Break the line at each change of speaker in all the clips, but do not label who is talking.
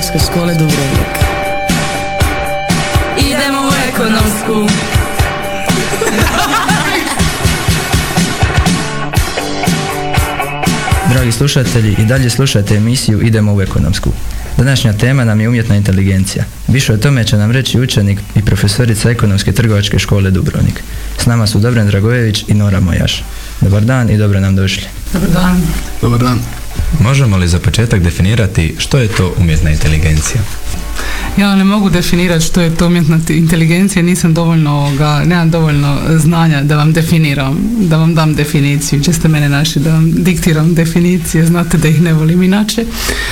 Trgovačke škole Dubrovnik. Idemo u ekonomsku.
Dragi slušatelji, i dalje slušate emisiju Idemo u ekonomsku. Današnja tema nam je umjetna inteligencija. Više o tome će nam reći učenik i profesorica Ekonomske Trgovačke škole Dubrovnik. S nama su Dobran Dragojević i Nora Mojaš. Dobar dan i dobro nam došli.
Dobar dan.
Dobar dan.
Možemo li za početak definirati što je to umjetna inteligencija?
Ja ne mogu definirati što je to umjetna inteligencija, nemam dovoljno znanja da vam definiram, da vam dam definiciju. Če ste mene našli da vam diktiram definicije, znate da ih ne volim inače.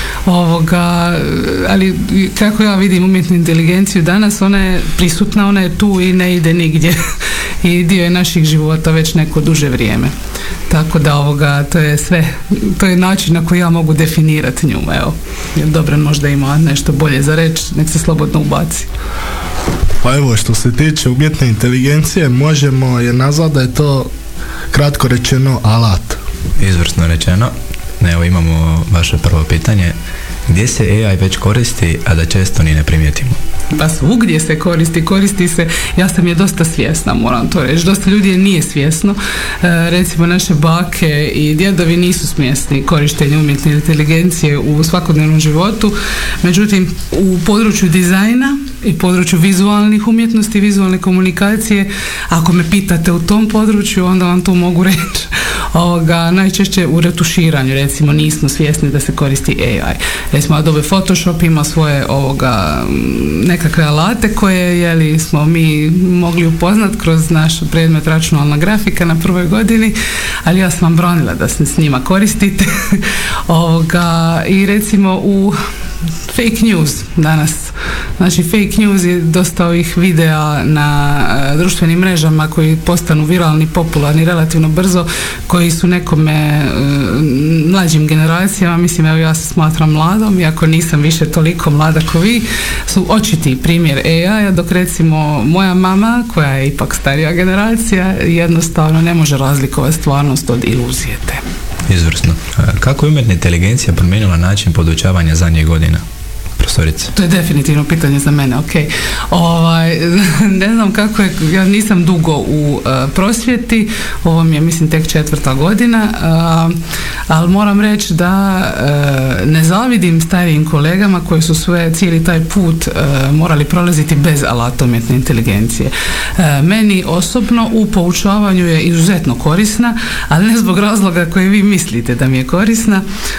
Ali kako ja vidim umjetnu inteligenciju danas, ona je prisutna, ona je tu i ne ide nigdje. I dio je naših života već neko duže vrijeme. Tako da to je sve, to je način na koji ja mogu definirati nju, evo. Jer Dobran možda ima nešto bolje za reći, nek se slobodno ubaci.
Pa evo, što se tiče umjetne inteligencije, možemo je nazvati da je to, kratko rečeno, alat.
Izvrsno rečeno. Evo, imamo vaše prvo pitanje. Gdje se AI već koristi, a da često ni ne primijetimo?
Pa svugdje se koristi se, ja sam je dosta svjesna, moram to reći, dosta ljudi je nije svjesno, recimo naše bake i djedovi nisu svjesni korištenja umjetne inteligencije u svakodnevnom životu, međutim u području dizajna i području vizualnih umjetnosti, vizualne komunikacije, ako me pitate u tom području, onda vam to mogu reći. Najčešće u retuširanju, recimo, nismo svjesni da se koristi AI. Recimo, Adobe Photoshop ima svoje nekakve alate koje smo mi mogli upoznati kroz naš predmet računalna grafika na prvoj godini, ali ja sam vam branila da se s njima koristite. I recimo u fake news danas. Znači, fake news je dosta ovih videa na društvenim mrežama koji postanu viralni, popularni relativno brzo, koji su nekome mlađim generacijama, mislim, evo ja se smatram mladom, iako nisam više toliko mlada kao vi, su očiti primjer AI-a, dok recimo moja mama, koja je ipak starija generacija, jednostavno ne može razlikovati stvarnost od iluzije te.
Izvrsno. Kako je umjetna inteligencija promijenila način podučavanja zadnjih godina? Profesorice.
To je definitivno pitanje za mene, ok. Ne znam kako je, ja nisam dugo u prosvjeti, ovo mi je, mislim, tek 4. godina, ali moram reći da ne zavidim starijim kolegama koji su cijeli taj put morali prolaziti bez alata umjetne inteligencije. Meni osobno u poučavanju je izuzetno korisna, ali ne zbog razloga koje vi mislite da mi je korisna.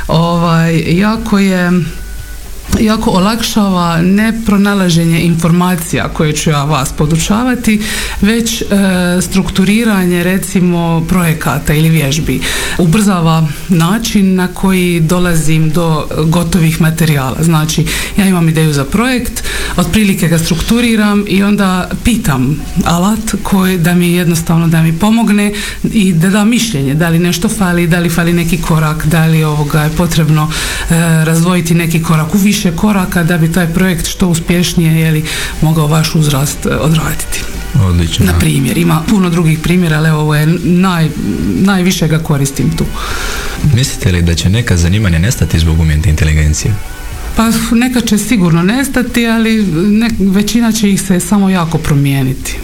Jako olakšava ne pronalaženje informacija koje ću ja vas podučavati, već strukturiranje recimo projekata ili vježbi. Ubrzava način na koji dolazim do gotovih materijala. Znači, ja imam ideju za projekt, otprilike ga strukturiram i onda pitam alat koji da mi jednostavno da mi pomogne i da da mišljenje, da li nešto fali, da li fali neki korak, da li je potrebno razdvojiti neki korak u više koraka da bi taj projekt što uspješnije mogao vaš uzrast odraditi.
Odlično.
Na primjer, ima puno drugih primjera, ali ovo je najviše ga koristim tu.
Mislite li da će neka zanimanja nestati zbog umjetne inteligencije?
Pa neka će sigurno nestati, ali većina će ih se samo jako promijeniti.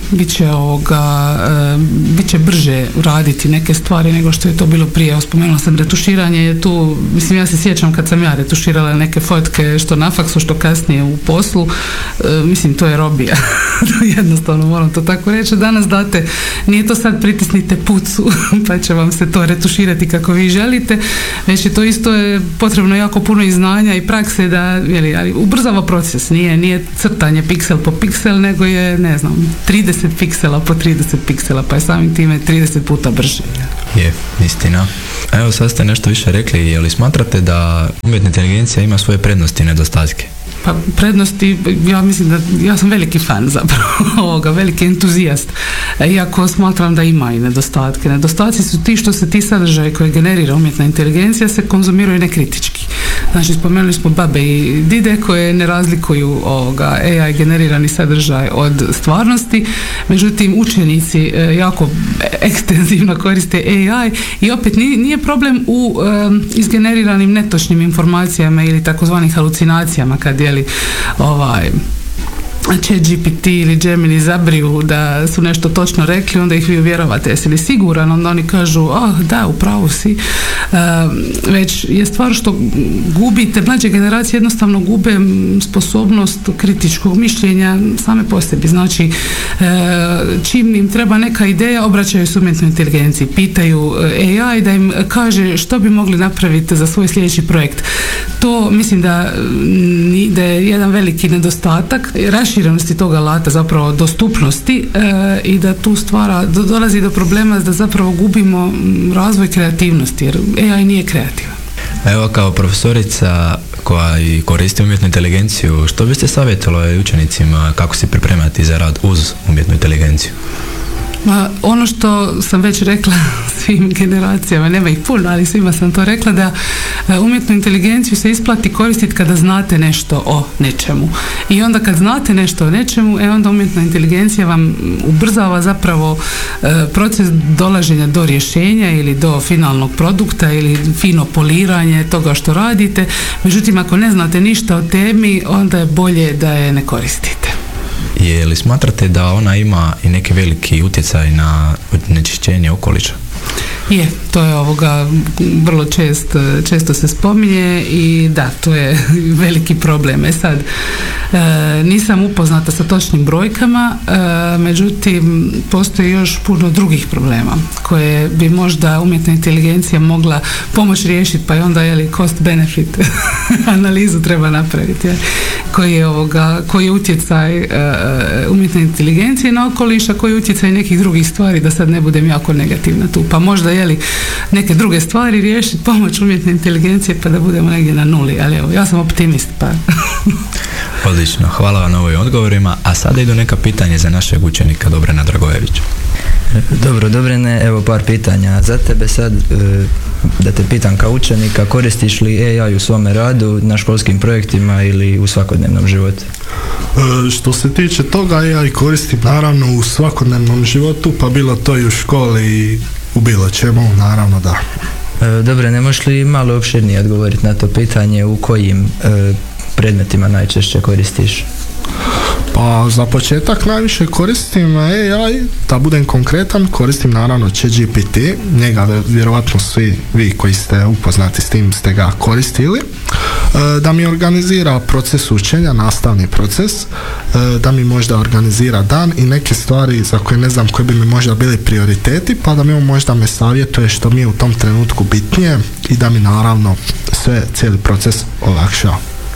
Biće brže raditi neke stvari nego što je to bilo prije. Spomenula sam retuširanje, je tu, mislim, ja se sjećam kad sam ja retuširala neke fotke što na faksu, što kasnije u poslu, mislim, to je robija. Jednostavno moram to tako reći. Danas date, nije to sad pritisnite pucu pa će vam se to retuširati kako vi želite, već je to isto je potrebno jako puno i znanja i prakse da ubrzava proces, nije crtanje piksel po piksel, nego je, 30 piksela po 30 piksela, pa je samim time 30 puta brže.
Je, istina. Evo, sad ste nešto više rekli, je li smatrate da umjetna inteligencija ima svoje prednosti i nedostatke?
Pa prednosti, ja mislim da ja sam veliki fan zapravo veliki entuzijast, iako smatram da ima i nedostatke. Nedostaci su ti što se ti sadržaji koje generira umjetna inteligencija se konzumiraju nekritički. Znači, spomenuli smo babe i dide koje ne razlikuju AI generirani sadržaj od stvarnosti, međutim učenici jako ekstenzivno koriste AI i opet nije problem u izgeneriranim netočnim informacijama ili takozvanim halucinacijama kad je li ChatGPT ili Gemini zabriju da su nešto točno rekli, onda ih vi uvjeravate, jesi li siguran, onda oni kažu da, upravo si, već je stvar što gubite, mlađe generacije jednostavno gube sposobnost kritičkog mišljenja same po sebi, znači čim im treba neka ideja, obraćaju se umjetnoj inteligenciji, pitaju AI da im kaže što bi mogli napraviti za svoj sljedeći projekt. To mislim da je jedan veliki nedostatak raširenosti toga alata, zapravo dostupnosti, i da tu dolazi do problema da zapravo gubimo razvoj kreativnosti, jer AI nije kreativan.
Evo, kao profesorica koja i koristi umjetnu inteligenciju, što biste savjetovali učenicima kako se pripremati za rad uz umjetnu inteligenciju?
Ono što sam već rekla svim generacijama, nema ih puno, ali svima sam to rekla, da umjetnu inteligenciju se isplati koristiti kada znate nešto o nečemu. I onda kad znate nešto o nečemu, onda umjetna inteligencija vam ubrzava zapravo proces dolaženja do rješenja ili do finalnog produkta ili fino poliranje toga što radite. Međutim, ako ne znate ništa o temi, onda je bolje da je ne koristite.
Je li smatrate da ona ima i neki veliki utjecaj na onečišćenje okoliša?
Je, to je vrlo često se spominje i da, to je veliki problem. Sad, nisam upoznata sa točnim brojkama, međutim, postoji još puno drugih problema koje bi možda umjetna inteligencija mogla pomoći riješiti, pa je onda cost-benefit analizu treba napraviti. Koji je utjecaj umjetne inteligencije na okoliš, a koji je utjecaj nekih drugih stvari, da sad ne budem jako negativna tu. Pa možda neke druge stvari riješiti pomoć umjetne inteligencije pa da budemo negdje na nuli, ali evo, ja sam optimist pa.
Odlično, hvala vam na ovim odgovorima, a sada idu neka pitanja za našeg učenika Dobrana Dragojevića.
Dobro, Dobrane, evo par pitanja za tebe sad, da te pitam kao učenika, koristiš li AI u svome radu, na školskim projektima ili u svakodnevnom životu?
Što se tiče toga, AI koristim naravno u svakodnevnom životu, pa bilo to i u školi i u bilo čemu, naravno da.
Dobro, ne možeš li malo opširnije odgovoriti na to pitanje, u kojim predmetima najčešće koristiš?
Pa za početak najviše koristim AI, da budem konkretan, koristim naravno ChatGPT, njega vjerovatno svi vi koji ste upoznati s tim ste ga koristili, da mi organizira proces učenja, nastavni proces, da mi možda organizira dan i neke stvari za koje ne znam koji bi mi možda bili prioriteti, pa da mi on možda me savjetuje što mi je u tom trenutku bitnije i da mi naravno cijeli proces olakša.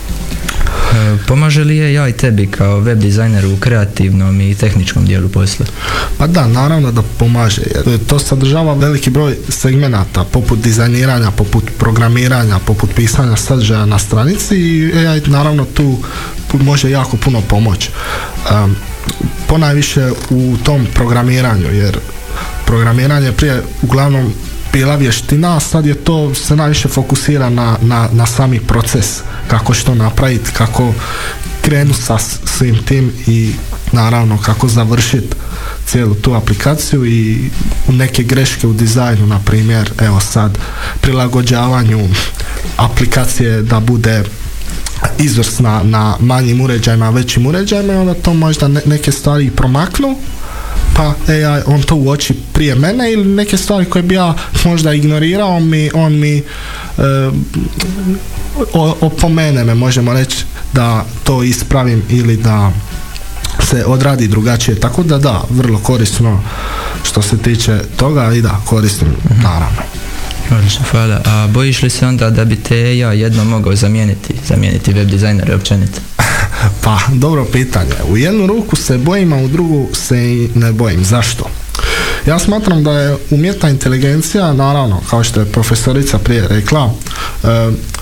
Pomaže li AI tebi kao web dizajneru u kreativnom i tehničkom dijelu posla?
Pa da, naravno da pomaže. To sadržava veliki broj segmenata, poput dizajniranja, poput programiranja, poput pisanja sadržaja na stranici i AI naravno tu može jako puno pomoći. Ponajviše u tom programiranju, jer programiranje prije uglavnom bila vještina, a sad je to se najviše fokusira na sami proces, kako što napraviti, kako krenuti sa svim tim i naravno kako završiti cijelu tu aplikaciju i neke greške u dizajnu, na primjer, evo sad prilagođavanju aplikacije da bude izvrsna na manjim uređajima, većim uređajima i onda to možda neke stvari promaknu, pa AI on to uoči prije mene ili neke stvari koje bi ja možda ignorirao, on mi opomene me, možemo reći, da to ispravim ili da se odradi drugačije, tako da, vrlo korisno što se tiče toga i da, koristim naravno.
Odlično, hvala. A bojiš li se onda da bi te AI jedno mogao zamijeniti web dizajnere općenito?
Pa, dobro pitanje. U jednu ruku se bojim, a u drugu se i ne bojim. Zašto? Ja smatram da je umjetna inteligencija, naravno, kao što je profesorica prije rekla,